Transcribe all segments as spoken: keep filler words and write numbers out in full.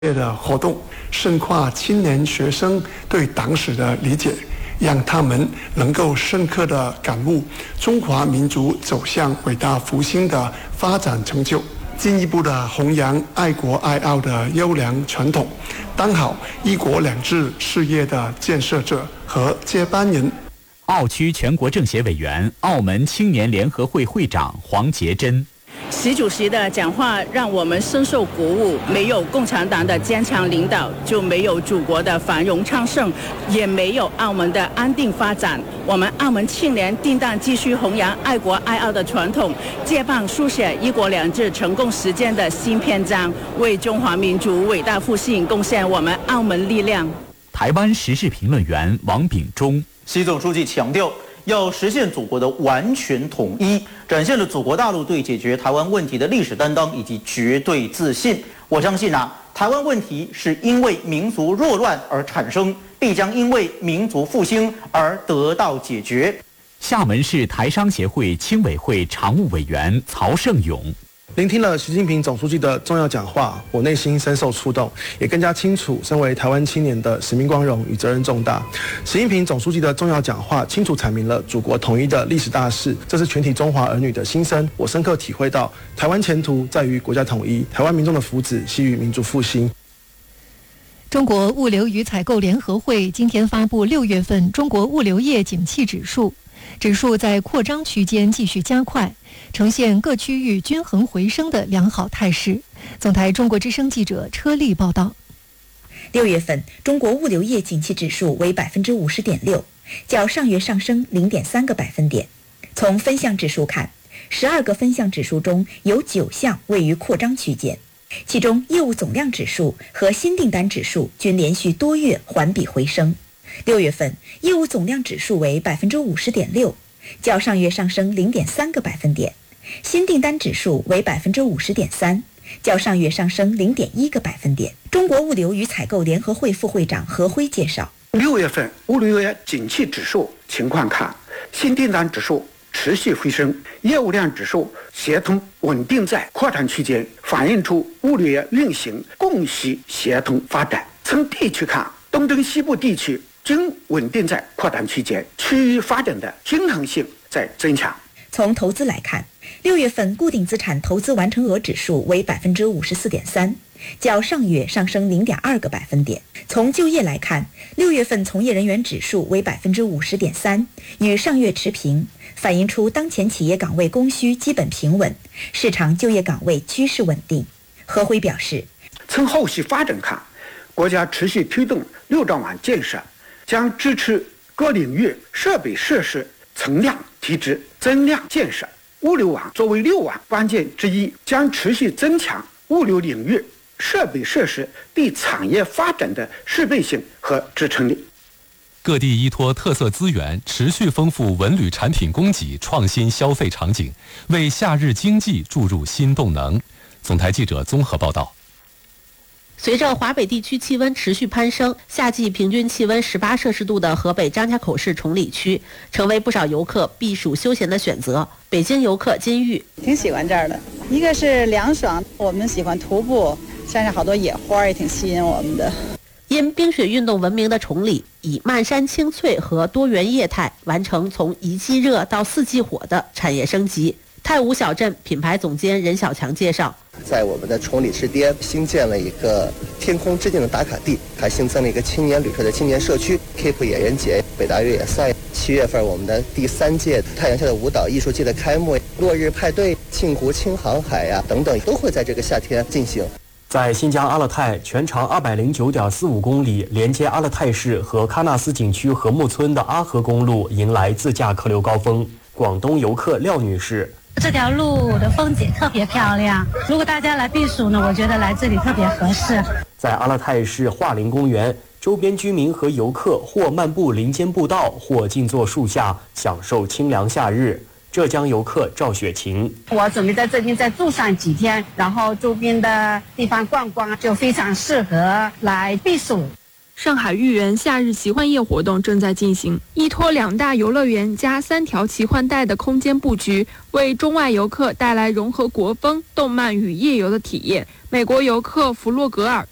的活动，深化青年学生对党史的理解，让他们能够深刻地感悟中华民族走向伟大复兴的发展成就，进一步的弘扬爱国爱澳的优良传统，当好一国两制事业的建设者和接班人。 澳区全国政协委员、澳门青年联合会会长黄杰珍。 习主席的讲话让我们深受鼓舞，没有共产党的坚强领导，就没有祖国的繁荣昌盛，也没有澳门的安定发展。我们澳门青年定当继续弘扬爱国爱澳的传统，接棒书写一国两制成功实践的新篇章，为中华民族伟大复兴贡献我们澳门力量。 台湾时事评论员王炳忠， 习总书记强调，要实现祖国的完全统一，展现了祖国大陆对解决台湾问题的历史担当以及绝对自信。我相信啊，台湾问题是因为民族弱乱而产生，必将因为民族复兴而得到解决。 厦门市台商协会青委会常务委员曹胜勇。 聆听了习近平总书记的重要讲话，我内心深受触动，也更加清楚身为台湾青年的使命光荣与责任重大。习近平总书记的重要讲话清楚阐明了祖国统一的历史大势，这是全体中华儿女的心声。我深刻体会到，台湾前途在于国家统一，台湾民众的福祉系于民族复兴。 中国物流与采购联合会今天发布六月份中国物流业景气指数，指数在扩张区间继续加快，呈现各区域均衡回升的良好态势。总台中国之声记者车丽报道。 六月份中国物流业景气指数为百分之五十点六，较上月上升零点三个百分点。从分项指数看，十二个分项指数中有九项位于扩张区间，其中业务总量指数和新订单指数均连续多月环比回升。六月份业务总量指数为百分之五十点六，较上月上升零点三个百分点；新订单指数为百分之五十点三，较上月上升零点一个百分点。中国物流与采购联合会副会长何辉介绍， 六月份物流业景气指数情况看，新订单指数持续回升，业务量指数协同稳定在扩张区间，反映出物流业运行供需协同发展。从地区看，东中西部地区均稳定在扩张区间，区域发展的均衡性在增强。 从投资来看，六月份固定资产投资完成额指数为百分之五十四点三，较上月上升零点二个百分点。从就业来看，六月份从业人员指数为百分之五十点三，与上月持平，反映出当前企业岗位供需基本平稳，市场就业岗位趋势稳定。何辉表示， 从后续发展看，国家持续推动六兆网建设，将支持各领域设备设施存量提质、增量建设。物流网作为六网关键之一，将持续增强物流领域设备设施对产业发展的适配性和支撑力。 各地依托特色资源，持续丰富文旅产品供给，创新消费场景，为夏日经济注入新动能。总台记者综合报道。 随着华北地区气温持续攀升，夏季平均气温十八摄氏度的河北张家口市崇礼区，成为不少游客避暑休闲的选择。北京游客金玉挺喜欢这儿的，一个是凉爽，我们喜欢徒步，山上好多野花也挺吸引我们的。 因冰雪运动闻名的崇礼，以漫山青翠和多元业态完成从一季热到四季火的产业升级。太武小镇品牌总监任小强介绍， 在我们的崇礼之巅新建了一个天空之镜的打卡地，还新增了一个青年旅社的青年社区 Keep 野人节、北大越野赛。七月份我们的第三届太阳下的舞蹈艺术季的开幕、落日派对、庆湖轻航海呀、啊、等等，都会在这个夏天进行。 在新疆阿勒泰，全长二百零九点四五公里，连接阿勒泰市和喀纳斯景区和木村的阿河公路迎来自驾客流高峰。广东游客廖女士。 这条路的风景特别漂亮，如果大家来避暑呢，我觉得来这里特别合适。 在阿勒泰市桦林公园，周边居民和游客或漫步林间步道，或静坐树下，享受清凉夏日。浙江游客赵雪琴， 我准备在这边再住上几天，然后周边的地方逛逛，就非常适合来避暑。 上海豫园夏日奇幻夜活动正在进行，依托两大游乐园加三条奇幻带的空间布局，为中外游客带来融合国风、动漫与夜游的体验。美国游客弗洛格尔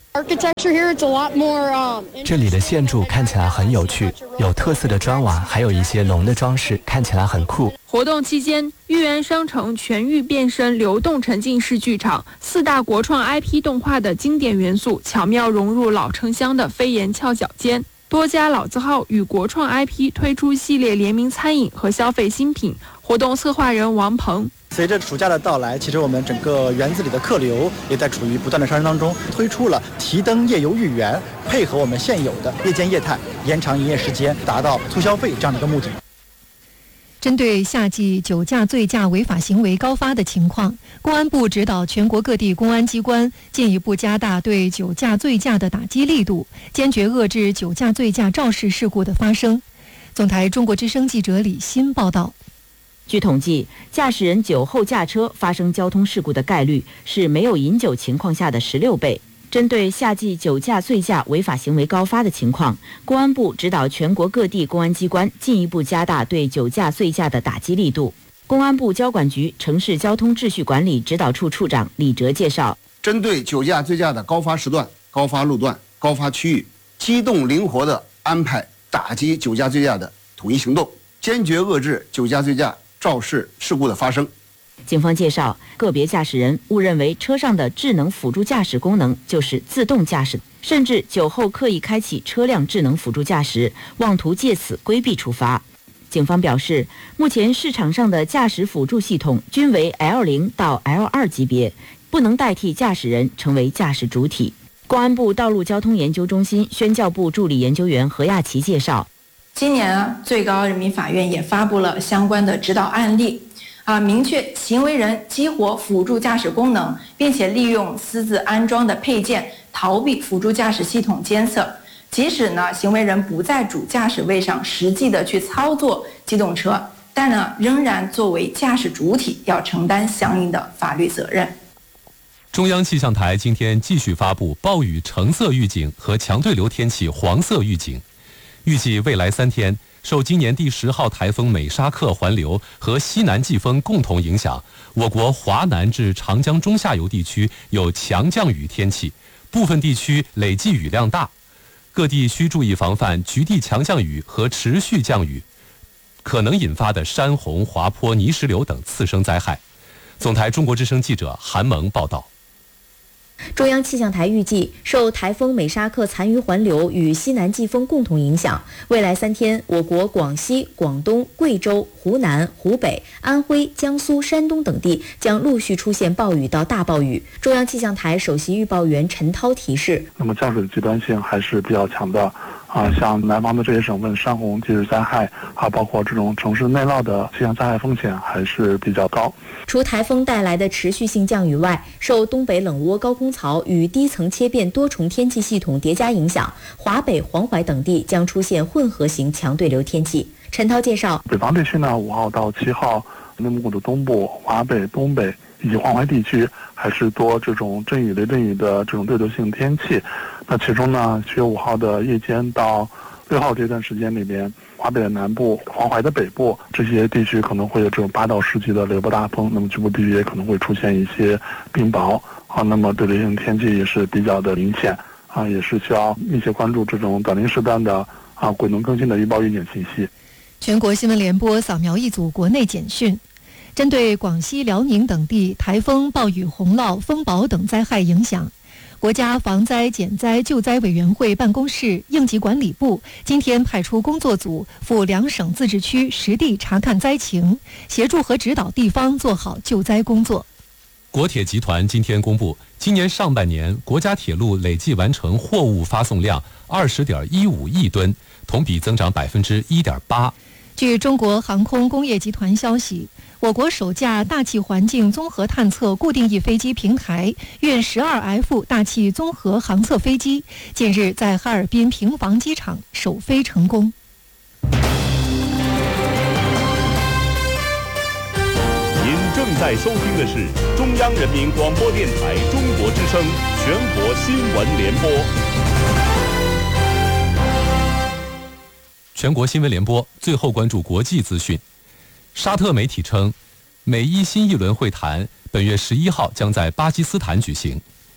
这里的建筑看起来很有趣，有特色的砖瓦，还有一些龙的装饰，看起来很酷。 活动期间，豫园商城全域变身流动沉浸式剧场，四大国创 I P 动画的经典元素巧妙融入老城乡的飞檐翘角间。多家老字号与国创 I P 推出系列联名餐饮和消费新品。活动策划人王鹏。 随着暑假的到来，其实我们整个园子里的客流也在处于不断的上升当中，推出了提灯夜游豫园，配合我们现有的夜间业态，延长营业时间，达到促消费这样的一个目的。 针对夏季酒驾醉驾违法行为高发的情况，公安部指导全国各地公安机关进一步加大对酒驾醉驾的打击力度，坚决遏制酒驾醉驾肇事事故的发生。总台中国之声记者李欣报道。 据统计，驾驶人酒后驾车发生交通事故的概率是没有饮酒情况下的十六倍。针对夏季酒驾醉驾违法行为高发的情况，公安部指导全国各地公安机关进一步加大对酒驾醉驾的打击力度。公安部交管局城市交通秩序管理指导处处长李哲介绍， 针对酒驾醉驾的高发时段、高发路段、高发区域，机动灵活地安排打击酒驾醉驾的统一行动，坚决遏制酒驾醉驾肇事事故的发生。 警方介绍，个别驾驶人误认为车上的智能辅助驾驶功能就是自动驾驶，甚至酒后刻意开启车辆智能辅助驾驶，妄图借此规避处罚。警方表示，目前市场上的驾驶辅助系统均为 L 零 到 L 二 级别，不能代替驾驶人成为驾驶主体。公安部道路交通研究中心宣教部助理研究员何亚琪介绍， 今年啊，最高人民法院也发布了相关的指导案例，啊，明确行为人激活辅助驾驶功能，并且利用私自安装的配件逃避辅助驾驶系统监测。即使呢，行为人不在主驾驶位上实际的去操作机动车，但呢，仍然作为驾驶主体要承担相应的法律责任。 中央气象台今天继续发布暴雨橙色预警和强对流天气黄色预警。预计未来三天，受今年第十号台风美沙克环流和西南季风共同影响，我国华南至长江中下游地区有强降雨天气，部分地区累计雨量大，各地需注意防范局地强降雨和持续降雨可能引发的山洪、滑坡、泥石流等次生灾害。总台中国之声记者韩萌报道。 中央气象台预计，受台风美沙克残余环流与西南季风共同影响，未来三天，我国广西、广东、贵州、湖南、湖北、安徽、江苏、山东等地将陆续出现暴雨到大暴雨。中央气象台首席预报员陈涛提示： 那么降水的极端性还是比较强的。啊，像南方的这些省份，山洪、地质灾害啊，包括这种城市内涝的气象灾害风险还是比较高。 除台风带来的持续性降雨外，受东北冷窝高空槽与低层切变多重天气系统叠加影响，华北、黄淮等地将出现混合型强对流天气。陈涛介绍， 北方地区呢，五号到七号，内蒙古的东部、华北、东北以及黄淮地区还是多这种阵雨、雷阵雨的这种对流性天气。那其中呢，七月五号的夜间到六号这段时间里边，华北的南部、黄淮的北部这些地区可能会有这种八到十级的雷暴大风，那么局部地区也可能会出现一些冰雹啊，那么对流性天气也是比较的明显啊，也是需要密切关注这种短临时段的啊滚动更新的预报预警信息。 全国新闻联播扫描一组国内简讯。针对广西、辽宁等地台风、暴雨、洪涝、风雹等灾害影响，国家防灾减灾救灾委员会办公室应急管理部今天派出工作组赴两省自治区实地查看灾情，协助和指导地方做好救灾工作。 国铁集团今天公布，今年上半年国家铁路累计完成货物发送量二十点一五亿吨，同比增长百分之一点八。 据中国航空工业集团消息，我国首架大气环境综合探测固定翼飞机平台运十二 F 大气综合航测飞机近日在哈尔滨平房机场首飞成功。 您正在收听的是中央人民广播电台中国之声全国新闻联播。 全国新闻联播，最后关注国际资讯。沙特媒体称，美伊新一轮会谈本月十一号将在巴基斯坦举行。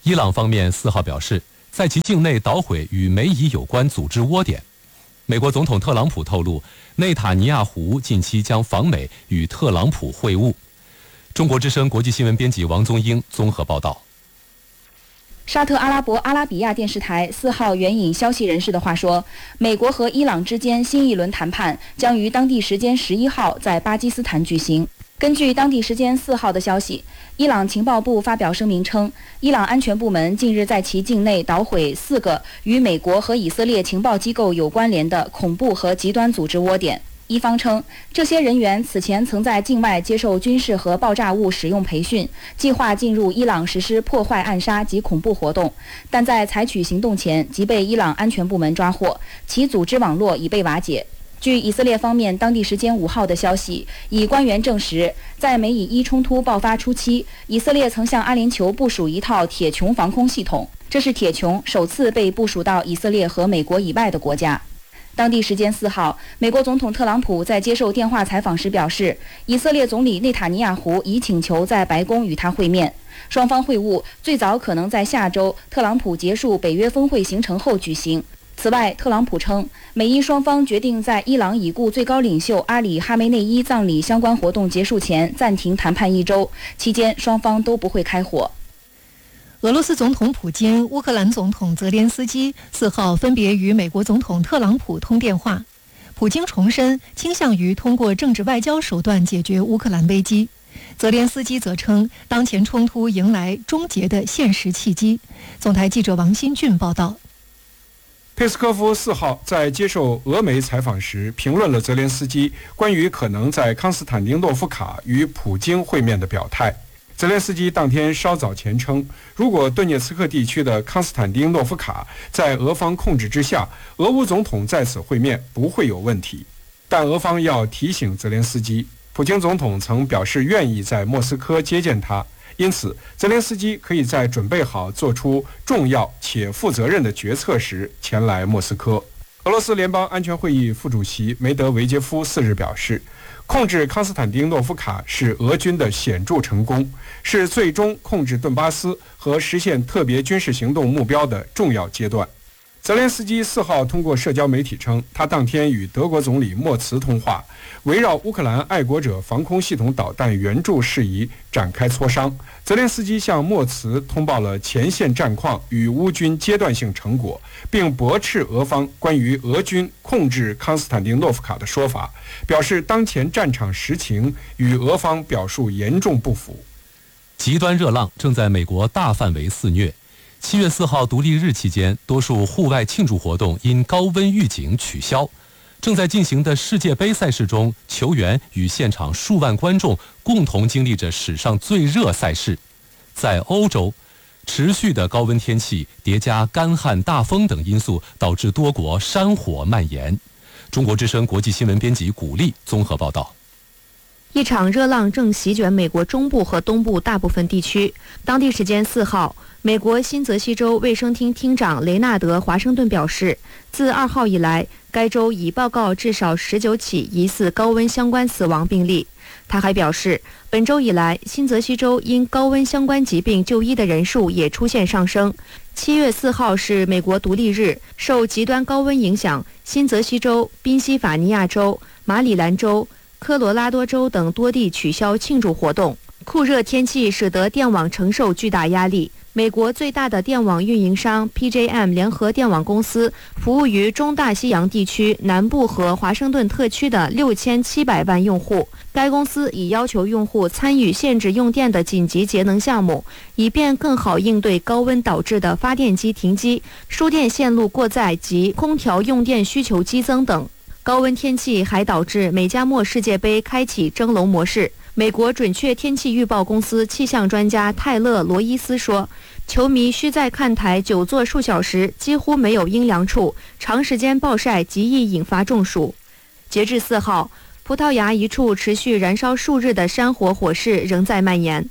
伊朗方面四号表示，在其境内捣毁与美以有关组织窝点。美国总统特朗普透露，内塔尼亚胡近期将访美与特朗普会晤。中国之声国际新闻编辑王宗英综合报道。 沙特阿拉伯阿拉比亚电视台四号援引消息人士的话说，美国和伊朗之间新一轮谈判将于当地时间十一号在巴基斯坦举行。根据当地时间四号的消息，伊朗情报部发表声明称，伊朗安全部门近日在其境内捣毁四个与美国和以色列情报机构有关联的恐怖和极端组织窝点。一方称，这些人员此前曾在境外接受军事和爆炸物使用培训，计划进入伊朗实施破坏、暗杀及恐怖活动，但在采取行动前即被伊朗安全部门抓获，其组织网络已被瓦解。据以色列方面当地时间五号的消息，以官员证实，在美以伊冲突爆发初期，以色列曾向阿联酋部署一套铁穹防空系统，这是铁穹首次被部署到以色列和美国以外的国家。当地时间四号，美国总统特朗普在接受电话采访时表示，以色列总理内塔尼亚胡已请求在白宫与他会面，双方会晤最早可能在下周特朗普结束北约峰会行程后举行。此外，特朗普称，美伊双方决定在伊朗已故最高领袖阿里·哈梅内伊葬礼相关活动结束前暂停谈判一周，期间双方都不会开火。 俄罗斯总统普京、乌克兰总统泽连斯基四号分别与美国总统特朗普通电话。普京重申倾向于通过政治外交手段解决乌克兰危机，泽连斯基则称当前冲突迎来终结的现实契机。总台记者王新俊报道。 佩斯科夫四号在接受俄媒采访时评论了泽连斯基关于可能在康斯坦丁诺夫卡与普京会面的表态。泽连斯基当天稍早前称，如果顿涅茨克地区的康斯坦丁诺夫卡在俄方控制之下，俄乌总统在此会面不会有问题。但俄方要提醒泽连斯基，普京总统曾表示愿意在莫斯科接见他，因此泽连斯基可以在准备好做出重要且负责任的决策时前来莫斯科。俄罗斯联邦安全会议副主席梅德韦杰夫四日表示，控制康斯坦丁诺夫卡是俄军的显著成功，是最终控制顿巴斯和实现特别军事行动目标的重要阶段。泽连斯基四号通过社交媒体称，他当天与德国总理默茨通话，围绕乌克兰爱国者防空系统导弹援助事宜展开磋商。泽连斯基向默茨通报了前线战况与乌军阶段性成果，并驳斥俄方关于俄军控制康斯坦丁诺夫卡的说法，表示当前战场实情与俄方表述严重不符。 极端热浪正在美国大范围肆虐。七月四号独立日期间，多数户外庆祝活动因高温预警取消。正在进行的世界杯赛事中，球员与现场数万观众共同经历着史上最热赛事。在欧洲，持续的高温天气叠加干旱、大风等因素，导致多国山火蔓延。中国之声国际新闻编辑古丽综合报道。 一场热浪正席卷美国中部和东部大部分地区。当地时间四号，美国新泽西州卫生厅厅长雷纳德·华盛顿表示，自二号以来，该州已报告至少十九起疑似高温相关死亡病例。他还表示，本周以来，新泽西州因高温相关疾病就医的人数也出现上升。七月四号是美国独立日，受极端高温影响，新泽西州、宾夕法尼亚州、马里兰州、科罗拉多州等多地取消庆祝活动。酷热天气使得电网承受巨大压力。美国最大的电网运营商 P J M 联合电网公司服务于中大西洋地区南部和华盛顿特区的六千七百万用户。该公司已要求用户参与限制用电的紧急节能项目，以便更好应对高温导致的发电机停机、输电线路过载及空调用电需求激增等。高温天气还导致美加墨世界杯开启蒸笼模式。美国准确天气预报公司气象专家泰勒·罗伊斯说，球迷需在看台久坐数小时，几乎没有阴凉处，长时间暴晒极易引发中暑。截至四号，葡萄牙一处持续燃烧数日的山火火势仍在蔓延。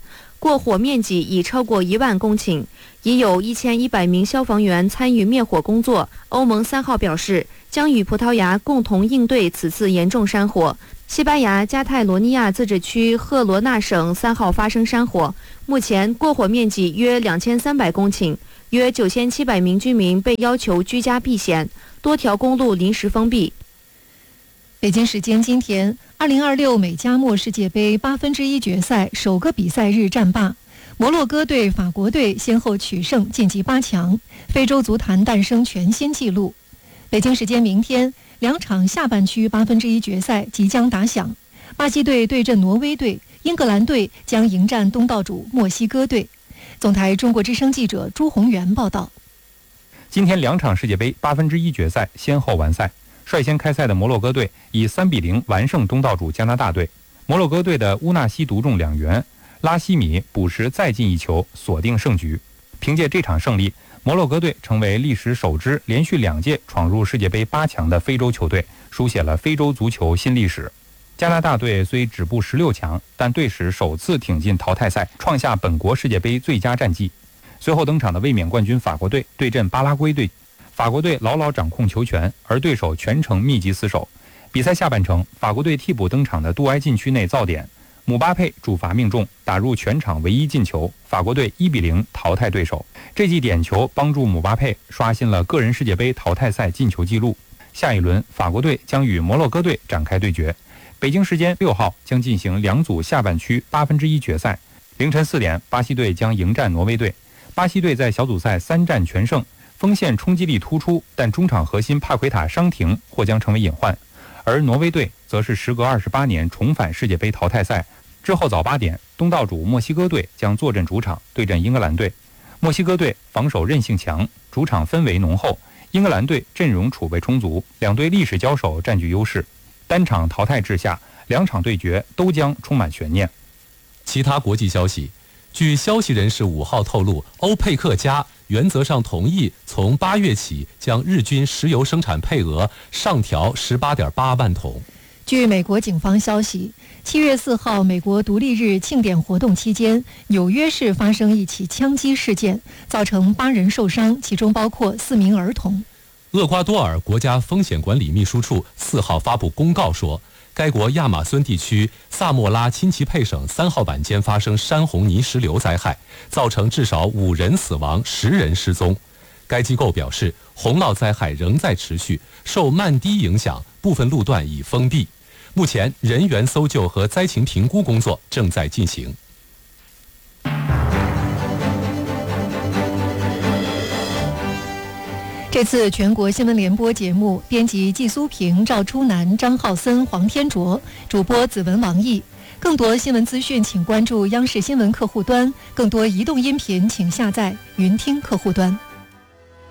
过火面积已超过一万公顷，已有一千一百名消防员参与灭火工作。欧盟三号表示，将与葡萄牙共同应对此次严重山火。西班牙加泰罗尼亚自治区赫罗纳省三号发生山火，目前过火面积约两千三百公顷，约九千七百名居民被要求居家避险，多条公路临时封闭。 北京时间今天，二零二六美加墨世界杯八分之一决赛首个比赛日战罢，摩洛哥队、法国队先后取胜晋级八强，非洲足坛诞生全新纪录。北京时间明天，两场下半区八分之一决赛即将打响，巴西队对阵挪威队，英格兰队将迎战东道主墨西哥队。总台中国之声记者朱宏元报道。 今天两场世界杯八分之一决赛先后完赛，率先开赛的摩洛哥队以三比零完胜东道主加拿大队。摩洛哥队的乌纳西独中两元，拉希米补时再进一球，锁定胜局。凭借这场胜利，摩洛哥队成为历史首支连续两届闯入世界杯八强的非洲球队，书写了非洲足球新历史。加拿大队虽止步十六强，但队史首次挺进淘汰赛，创下本国世界杯最佳战绩。随后登场的卫冕冠军法国队对阵巴拉圭队，法国队牢牢掌控球权，而对手全程密集死守。比赛下半程，法国队替补登场的杜埃禁区内造点，姆巴佩主罚命中，打入全场唯一进球，法国队一比零淘汰对手。这记点球帮助姆巴佩刷新了个人世界杯淘汰赛进球纪录。下一轮，法国队将与摩洛哥队展开对决。北京时间六号将进行两组下半区八分之一决赛。凌晨四点，巴西队将迎战挪威队。巴西队在小组赛三战全胜，锋线冲击力突出，但中场核心帕奎塔伤停或将成为隐患。而挪威队则是时隔二十八年重返世界杯淘汰赛。之后早八点，东道主墨西哥队将坐镇主场对阵英格兰队。墨西哥队防守韧性强，主场氛围浓厚，英格兰队阵容储备充足，两队历史交手占据优势。单场淘汰制下，两场对决都将充满悬念。 其他国际消息，据消息人士五号透露，欧佩克加原则上同意从八月起将日均石油生产配额上调十八点八万桶。 据美国警方消息，七月四号美国独立日庆典活动期间，纽约市发生一起枪击事件，造成八人受伤，其中包括四名儿童。 厄瓜多尔国家风险管理秘书处四号发布公告说，该国亚马孙地区萨莫拉钦奇佩省三号晚间发生山洪泥石流灾害，造成至少五人死亡，十人失踪。该机构表示，洪涝灾害仍在持续，受漫低影响，部分路段已封闭。目前，人员搜救和灾情评估工作正在进行。 这次全国新闻联播节目，编辑季苏平、赵初南、张浩森、黄天卓，主播子文、王毅。更多新闻资讯，请关注央视新闻客户端；更多移动音频，请下载云听客户端。